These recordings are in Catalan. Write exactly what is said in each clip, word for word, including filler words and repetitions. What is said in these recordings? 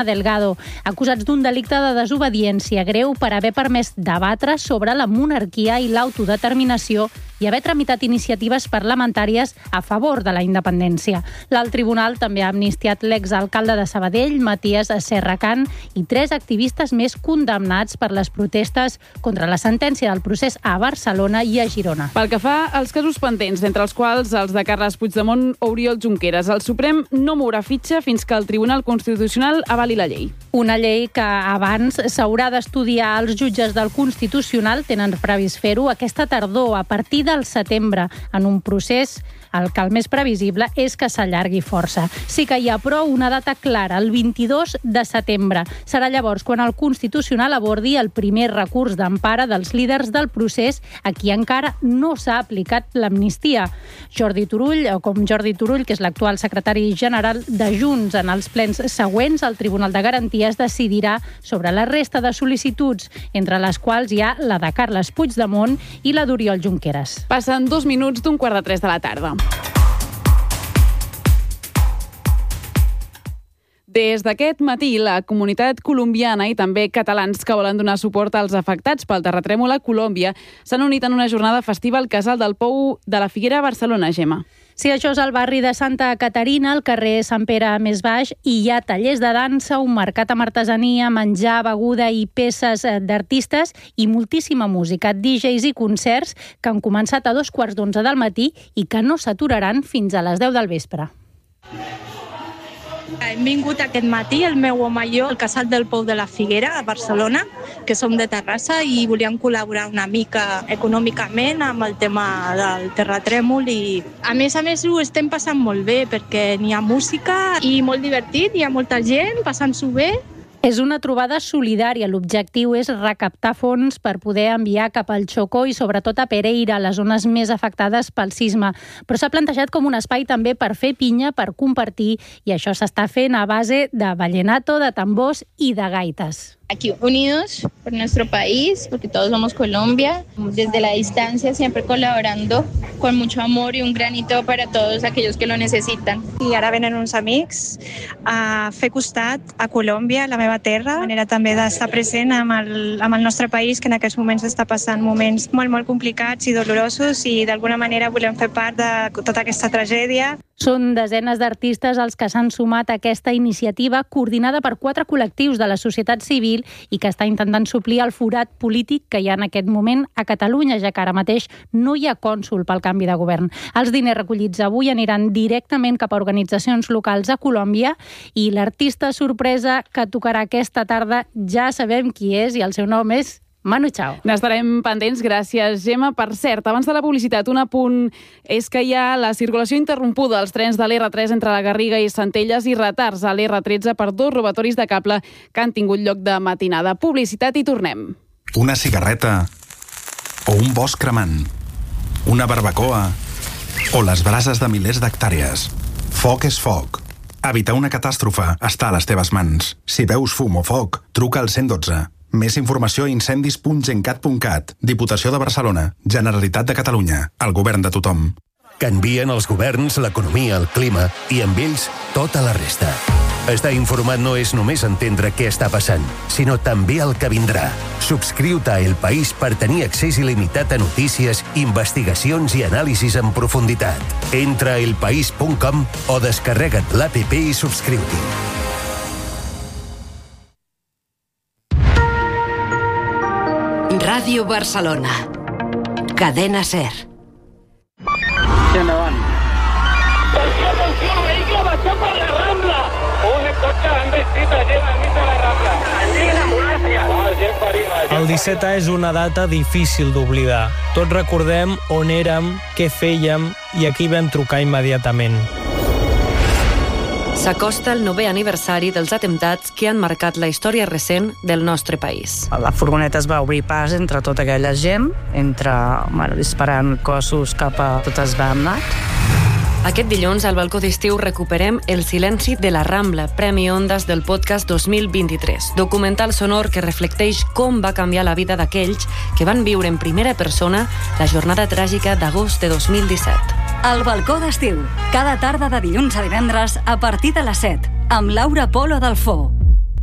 Delgado, acusats d'un delicte de desobediència greu per haver permès debatre sobre la monarquia i l'autodeterminació i haver tramitat iniciatives parlamentàries a favor de la independència. L'alt tribunal també ha amnistiat l'exalcalde de Sabadell, Matías Serracant, i tres activistes més condemnats per les protestes contra la sentència del procés a Barcelona i a Girona. Pel que fa als casos pendents, entre els quals els de Carles Puigdemont o Oriol Junqueras, el Suprem no mourà fitxa fins que el Tribunal Constitucional avali la llei. Una llei que abans s'haurà d'estudiar. Els jutges del Constitucional tenen previst fer-ho aquesta tardor, a partir del setembre, en un procés el que el més previsible és que s'allargui força. Sí que hi ha, però, una data clara, el vint-i-dos de setembre. Serà llavors quan el Constitucional abordi el primer recurs d'empara dels líders del procés a qui encara no s'ha aplicat l'amnistia. Jordi Turull, o com Jordi Turull, que és l'actual secretari general de Junts, en els plens següents, el Tribunal de Garanties decidirà sobre la resta de sol·licituds, entre les quals hi ha la de Carles Puigdemont i la d'Oriol Junqueras. Passen dos minuts d'un quart de tres de la tarda. Des d'aquest matí, la comunitat colombiana i també catalans que volen donar suport als afectats pel terratrèmol a Colòmbia s'han unit en una jornada festiva al Casal del Pou de la Figuera a Barcelona, Gemma. Sí, això és el barri de Santa Caterina, al carrer Sant Pere més baix, i hi ha tallers de dansa, un mercat amb artesania, menjar, beguda i peces d'artistes i moltíssima música, D Js i concerts que han començat a dos quarts d'onze del matí i que no s'aturaran fins a les deu del vespre. Hem vingut aquest matí, el meu home i jo, al Casal del Pou de la Figuera, a Barcelona, que som de Terrassa, i volíem col·laborar una mica econòmicament amb el tema del terratrèmol. I a més a més ho estem passant molt bé perquè n'hi ha música i molt divertit, hi ha molta gent passant-s'ho bé. És una trobada solidària. L'objectiu és recaptar fons per poder enviar cap al Chocó i sobretot a Pereira, les zones més afectades pel sisme. Però s'ha plantejat com un espai també per fer pinya, per compartir, i això s'està fent a base de vallenato, de tambors i de gaites. Aquí unidos por nuestro país, porque todos somos Colombia, desde la distancia siempre colaborando con mucho amor y un granito para todos aquellos que lo necesitan. I ara venen uns amics a fer costat a Colòmbia, la meva terra, de manera també d'estar present amb el, amb el nostre país, que en aquests moments està passant moments molt, molt complicats i dolorosos, i d'alguna manera volem fer part de tota aquesta tragèdia. Són desenes d'artistes els que s'han sumat a aquesta iniciativa coordinada per quatre col·lectius de la societat civil i que està intentant suplir el forat polític que hi ha en aquest moment a Catalunya, ja que ara mateix no hi ha cònsol pel canvi de govern. Els diners recollits avui aniran directament cap a organitzacions locals a Colòmbia i l'artista sorpresa que tocarà aquesta tarda ja sabem qui és i el seu nom és Manu Chao. N'estarem pendents, gràcies, Gemma. Per cert, abans de la publicitat, un apunt és que hi ha la circulació interrompuda als trens de l'erre tres entre la Garriga i Centelles i retards a l'erre tretze per dos robatoris de cable que han tingut lloc de matinada. Publicitat i tornem. Una cigarreta o un bosc cremant, una barbacoa o les brases de milers d'hectàrees. Foc és foc. Evitar una catàstrofe està a les teves mans. Si veus fum o foc, truca al cent i dotze. Més informació a incendis punt gencat punt cat. Diputació de Barcelona. Generalitat de Catalunya. El govern de tothom. Canvien els governs, l'economia, el clima i amb ells tota la resta. Estar informat no és només entendre què està passant, sinó també el que vindrà. Subscriu-te a El País per tenir accés il·limitat a notícies, investigacions i anàlisis en profunditat. Entra a elpaís punt com o descarrega't l'app i subscriu-t'hi. Ràdio Barcelona. Cadena SER. Sí, endavant. Atenció, atenció, el vehicle baixó per la Rambla. Un cotxe envestit a gent enmig de la Rambla. Allí l'ambulància. La gent ferida. El disset A és una data difícil d'oblidar. Tots recordem on érem, què fèiem i a qui vam trucar immediatament. S'acosta el novè aniversari dels atemptats que han marcat la història recent del nostre país. La furgoneta es va obrir pas entre tota aquella gent, entre, bueno, disparant cossos cap a tot el Bamnat. Aquest dilluns, al balcó d'estiu, recuperem El silenci de la Rambla, Premi Ondas del podcast dos mil vint-i-tres. Documental sonor que reflecteix com va canviar la vida d'aquells que van viure en primera persona la jornada tràgica d'agost de dos mil disset. El balcó d'estiu, cada tarda de dilluns a divendres a partir de les set, amb Laura Polo Dalfó.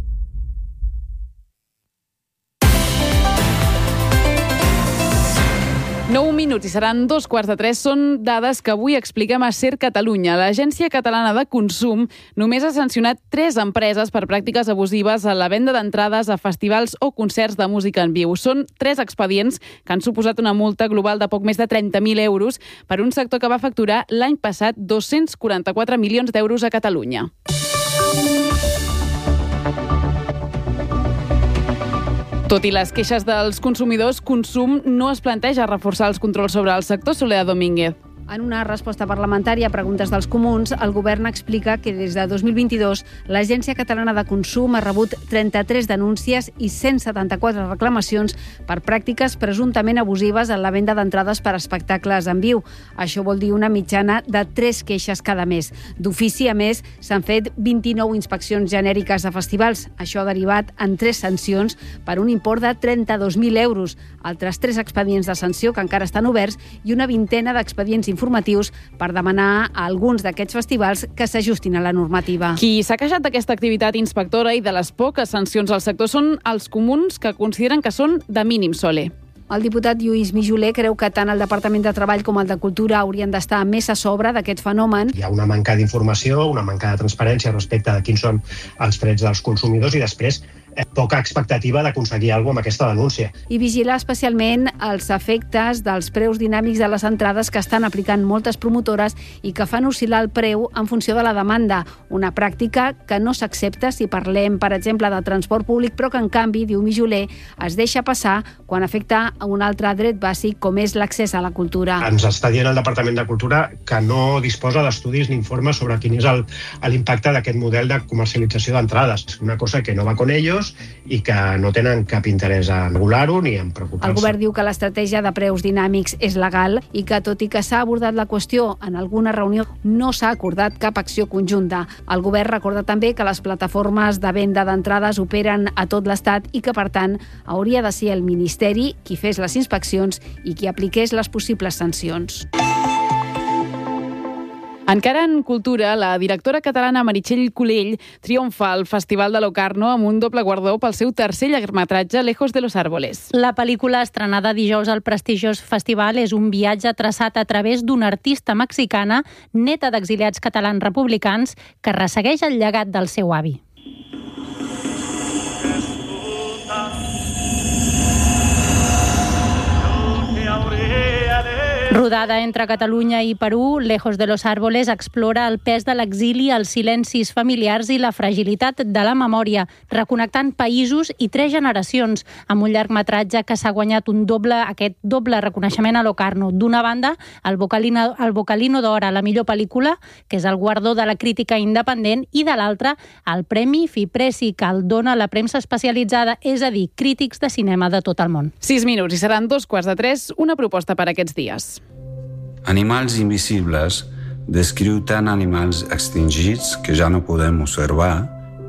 nou minuts i seran dos quarts de tres. Són dades que avui expliquem a SER Catalunya. L'Agència Catalana de Consum només ha sancionat tres empreses per pràctiques abusives a la venda d'entrades a festivals o concerts de música en viu. Són tres expedients que han suposat una multa global de poc més de trenta mil euros per un sector que va facturar l'any passat dos-cents quaranta-quatre milions d'euros a Catalunya. Tot i les queixes dels consumidors, Consum no es planteja reforçar els controls sobre el sector. Soledad Domínguez. En una resposta parlamentària a preguntes dels comuns, el govern explica que des de dos mil vint-i-dos l'Agència Catalana de Consum ha rebut trenta-tres denúncies i cent setanta-quatre reclamacions per pràctiques presumptament abusives en la venda d'entrades per espectacles en viu. Això vol dir una mitjana de tres queixes cada mes. D'ofici, a més, s'han fet vint-i-nou inspeccions genèriques a festivals. Això ha derivat en tres sancions per un import de trenta-dos mil euros, altres tres expedients de sanció que encara estan oberts i una vintena d'expedients informatius per demanar a alguns d'aquests festivals que s'ajustin a la normativa. Qui s'ha queixat d'aquesta activitat inspectora i de les poques sancions al sector són els comuns, que consideren que són de mínim sole. El diputat Lluís Mijoler creu que tant el Departament de Treball com el de Cultura haurien d'estar més a sobre d'aquest fenomen. Hi ha una manca d'informació, una manca de transparència respecte de quins són els drets dels consumidors i després poca expectativa d'aconseguir alguna cosa amb aquesta denúncia. I vigilar especialment els efectes dels preus dinàmics de les entrades que estan aplicant moltes promotores i que fan oscil·lar el preu en funció de la demanda, una pràctica que no s'accepta si parlem, per exemple, de transport públic, però que, en canvi, diu Mijoler, es deixa passar quan afecta a un altre dret bàsic com és l'accés a la cultura. Ens està dient el Departament de Cultura que no disposa d'estudis ni informes sobre quin és l'impacte d'aquest model de comercialització d'entrades. És una cosa que no va con ellos i que no tenen cap interès en regular-ho ni en preocupar-se. El govern diu que l'estratègia de preus dinàmics és legal i que, tot i que s'ha abordat la qüestió en alguna reunió, no s'ha acordat cap acció conjunta. El govern recorda també que les plataformes de venda d'entrades operen a tot l'Estat i que, per tant, hauria de ser el Ministeri qui fes les inspeccions i qui apliqués les possibles sancions. Encara en cultura, la directora catalana Meritxell Culell triomfa al Festival de Locarno amb un doble guardó pel seu tercer llargmetratge Lejos de los Árboles. La pel·lícula, estrenada dijous al prestigiós festival, és un viatge traçat a través d'una artista mexicana, neta d'exiliats catalans republicans, que ressegueix el llegat del seu avi. Rodada entre Catalunya i Perú, Lejos de los Árboles explora el pes de l'exili, els silencis familiars i la fragilitat de la memòria, reconnectant països i tres generacions, amb un llargmetratge que s'ha guanyat un doble, aquest doble reconeixement a Locarno. D'una banda, el Vocalino, el Vocalino d'Or a la millor pel·lícula, que és el guardó de la crítica independent, i de l'altra, el Premi Fipressi, que el dona la premsa especialitzada, és a dir, crítics de cinema de tot el món. Sis minuts i seran dos quarts de tres, una proposta per aquests dies. Animals invisibles descriu tant animals extingits que ja no podem observar,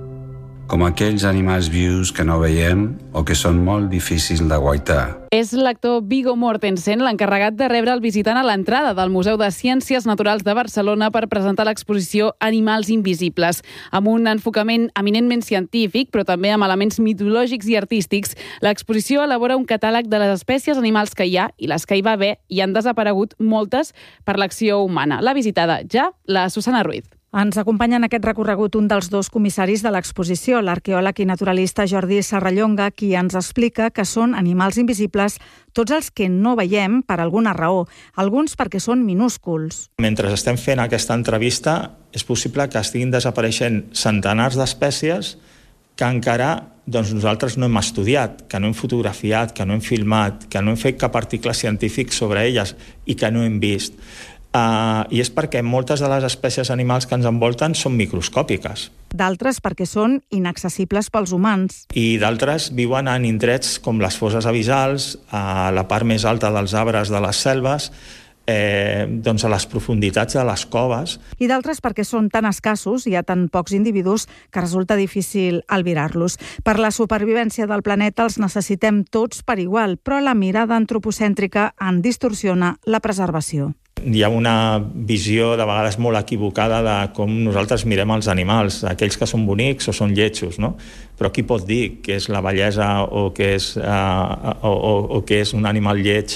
com aquells animals vius que no veiem o que són molt difícils de guaitar. És l'actor Viggo Mortensen l'encarregat de rebre el visitant a l'entrada del Museu de Ciències Naturals de Barcelona per presentar l'exposició Animals invisibles. Amb un enfocament eminentment científic, però també amb elements mitològics i artístics, l'exposició elabora un catàleg de les espècies animals que hi ha i les que hi va haver i han desaparegut moltes per l'acció humana. L'ha visitada ja la Susana Ruiz. Ens acompanya en aquest recorregut un dels dos comissaris de l'exposició, l'arqueòleg i naturalista Jordi Serrallonga, qui ens explica que són animals invisibles tots els que no veiem per alguna raó, alguns perquè són minúsculs. Mentre estem fent aquesta entrevista, és possible que estiguin desapareixent centenars d'espècies que encara doncs, nosaltres no hem estudiat, que no hem fotografiat, que no hem filmat, que no hem fet cap article científic sobre elles i que no hem vist. Uh, I és perquè moltes de les espècies animals que ens envolten són microscòpiques. D'altres perquè són inaccessibles pels humans. I d'altres viuen en indrets com les fosses abissals, a la part més alta dels arbres de les selves, eh, doncs a les profunditats de les coves. I d'altres perquè són tan escassos, hi ha tan pocs individus, que resulta difícil albirar-los. Per la supervivència del planeta els necessitem tots per igual, però la mirada antropocèntrica en distorsiona la preservació. Hi ha una visió de vegades molt equivocada de com nosaltres mirem els animals, aquells que són bonics o són lletjos, no? Però qui pot dir que és la bellesa o que és, uh, o, o, o que és un animal lleig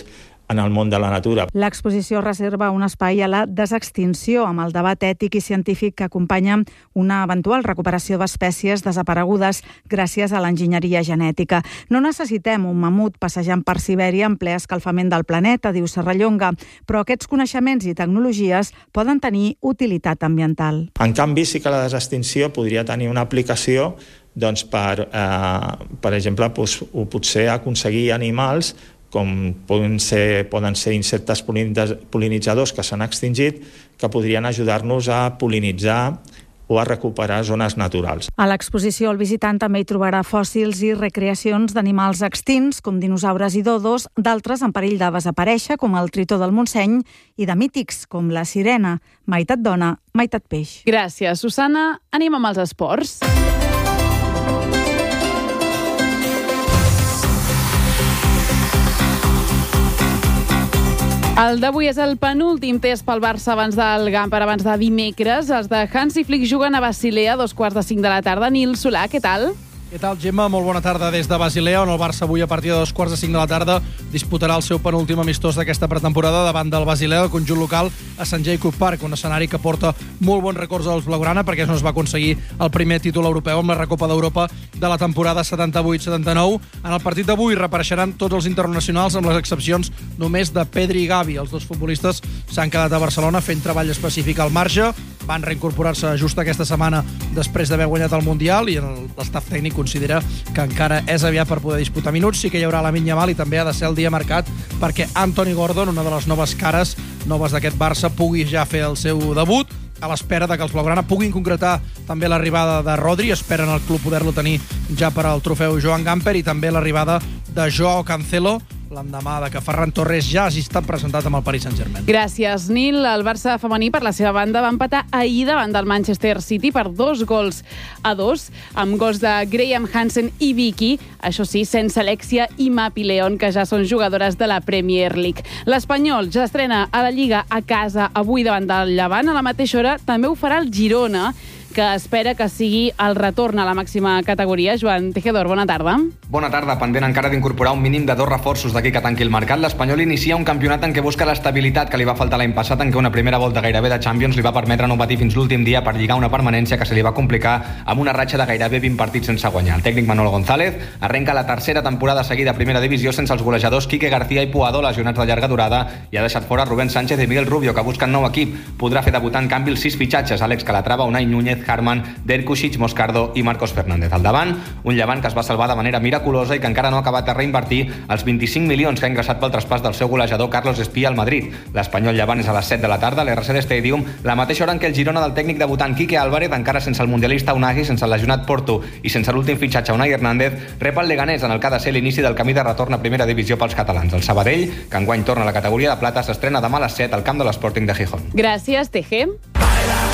en el món de la natura. L'exposició reserva un espai a la desextinció amb el debat ètic i científic que acompanya una eventual recuperació d'espècies desaparegudes gràcies a l'enginyeria genètica. No necessitem un mamut passejant per Sibèria en ple escalfament del planeta, diu Serrallonga, però aquests coneixements i tecnologies poden tenir utilitat ambiental. En canvi, sí que la desextinció podria tenir una aplicació doncs, per, eh, per exemple, doncs, o potser aconseguir animals com poden ser, poden ser insectes pol·linitzadors que s'han extingit, que podrien ajudar-nos a pol·linitzar o a recuperar zones naturals. A l'exposició el visitant també hi trobarà fòssils i recreacions d'animals extints, com dinosaures i dodos, d'altres en perill de desaparèixer, com el tritó del Montseny, i de mítics, com la sirena, meitat dona, meitat peix. Gràcies, Susana. Anem amb els esports. El d'avui és el penúltim test pel Barça abans del Gamper, abans de dimecres. Els de Hansi Flick juguen a Basilea a dos quarts de cinc de la tarda. Nil Solà, què tal? Què tal, Gemma? Molt bona tarda des de Basilea, on el Barça avui a partir de dos quarts de cinc de la tarda disputarà el seu penúltim amistós d'aquesta pretemporada davant del Basilea, el conjunt local, a Sant Jacob Park, un escenari que porta molt bons records als blaugrana perquè no es va aconseguir el primer títol europeu amb la Recopa d'Europa de la temporada setanta-vuit setanta-nou. En el partit d'avui reapareixeran tots els internacionals amb les excepcions només de Pedri i Gavi. Els dos futbolistes s'han quedat a Barcelona fent treball específic al marge, van reincorporar-se just aquesta setmana després d'haver guanyat el Mundial i l'estaf tècnic considera que encara és aviat per poder disputar minuts. Sí que hi haurà Lamine Yamal i també ha de ser el dia marcat perquè Anthony Gordon, una de les noves cares noves d'aquest Barça, pugui ja fer el seu debut a l'espera de que els blaugrana puguin concretar també l'arribada de Rodri. Esperen el club poder-lo tenir ja per al trofeu Joan Gamper i també l'arribada de Joao Cancelo l'endemà de que Ferran Torres ja hagi estat presentat amb el Paris Saint-Germain. Gràcies, Nil. El Barça femení, per la seva banda, va empatar ahir davant del Manchester City per dos gols a dos, amb gols de Graham Hansen i Vicky, això sí, sense Alexia i Mapi León, que ja són jugadores de la Premier League. L'Espanyol ja estrena a la Lliga a casa avui davant del Llevant. A la mateixa hora també ho farà el Girona, que espera que sigui el retorn a la màxima categoria. Joan Tejedor, bona tarda. Bona tarda. Pendent encara d'incorporar un mínim de dos reforços d'aquí que tanqui el mercat, l'Espanyol inicia un campionat en què busca l'estabilitat que li va faltar l'any passat, en què una primera volta gairebé de Champions li va permetre no patir fins l'últim dia per lligar una permanència que se li va complicar amb una ratxa de gairebé vint partits sense guanyar. El tècnic Manolo González arrenca la tercera temporada seguida a primera divisió sense els golejadors Quique García i Puado, lesionats de llarga durada, i ha deixat fora Rubén Sánchez i Miguel Rubio, que busquen nou equip. Podrà fer debutar en canvi els sis fitxatges: Àlex Calatrava, Unai Núñez, Harman, Derkušić, Moscardo i Marcos Fernández. Al davant, un Llevant que es va salvar de manera miraculosa i que encara no ha acabat de reinvertir els vint-i-cinc milions que ha ingressat pel traspàs del seu golejador Carlos Espía al Madrid. L'Espanyol Llevant és a les set de la tarda a l'R C D Stadium, la mateixa hora en què el Girona del tècnic debutant Quique Álvarez, encara sense el mundialista Unai, sense el lesionat Porto i sense l'últim fitxatge Unai Hernández, rep el Leganés en el que ha de ser l'inici del camí de retorn a primera divisió pels catalans. El Sabadell, que enguany torna a la categoria de plata, s'estrena demà a les set al camp de l'Sporting de Gijón. Gràcies, Teje.